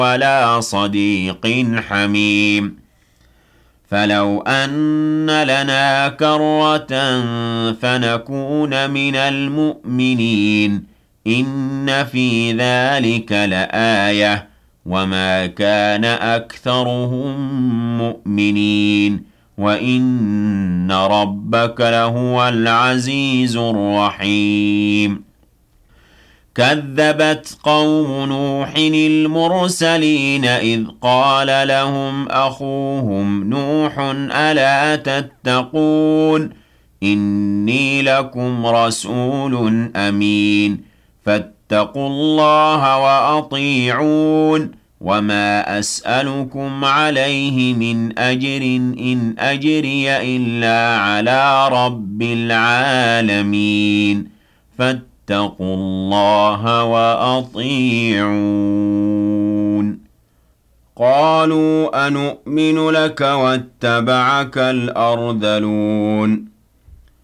ولا صديق حميم فلو أن لنا كرة فنكون من المؤمنين إن في ذلك لآية وما كان أكثرهم مؤمنين وإن ربك لهو العزيز الرحيم كذبت قوم نوح المرسلين إذ قال لهم أخوهم نوح ألا تتقون إني لكم رسول أمين فاتقوا الله وأطيعون وما أسألكم عليه من أجر إن أجري إلا على رب العالمين فاتقوا الله وأطيعون قالوا أنؤمن لك واتبعك الأرذلون